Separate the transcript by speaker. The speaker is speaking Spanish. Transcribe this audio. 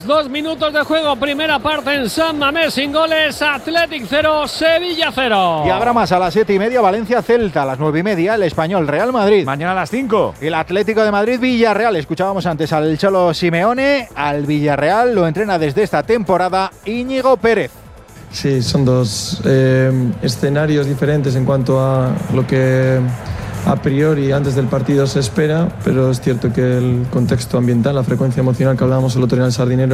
Speaker 1: 2 minutos de juego, primera parte en San Mamés, sin goles. Athletic 0, Sevilla 0.
Speaker 2: Y habrá más a las 7:30, Valencia-Celta, a las 9:30, el Español Real Madrid.
Speaker 3: Mañana a las 5.
Speaker 2: El Atlético de Madrid Villarreal. Escuchábamos antes al Cholo Simeone. Al Villarreal lo entrena desde esta temporada Íñigo Pérez.
Speaker 4: Sí, son dos escenarios diferentes en cuanto a lo que a priori antes del partido se espera, pero es cierto que el contexto ambiental, la frecuencia emocional que hablábamos el otro día en el Sardinero